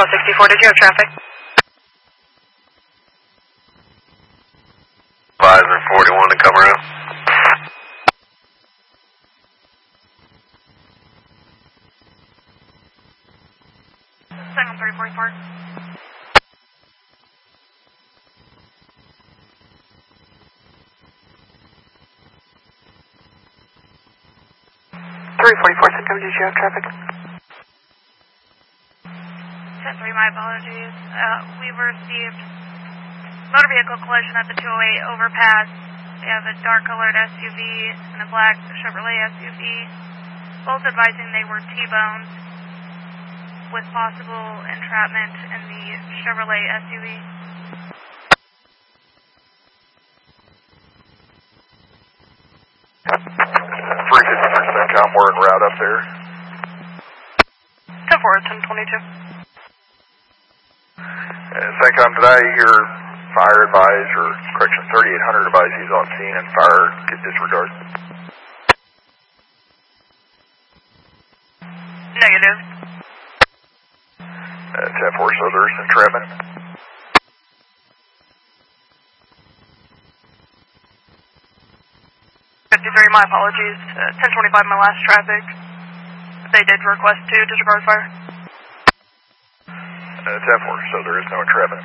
64, did you have traffic? Advisor 41 to come around. Second 344. 344, Syncom, did you have traffic? 10-3, my apologies. We received motor vehicle collision at the 208 overpass. We have a dark colored SUV and a black Chevrolet SUV, both advising they were T-boned with possible entrapment in the Chevrolet SUV. We're en route up there. 10-4, 1022. CENTCOM, did I hear fire advise or correction 3800 advise he's on scene and fire get disregard? Negative. 10-4, so there's entrapment. 53, my apologies. 1025, my last traffic. They did request to disregard fire. 10-4, so there is no entrapment.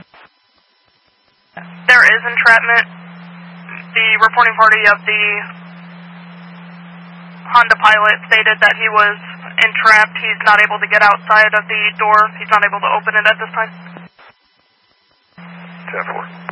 There is entrapment. The reporting party of the Honda Pilot stated that he was entrapped. He's not able to get outside of the door. He's not able to open it at this time. 10-4.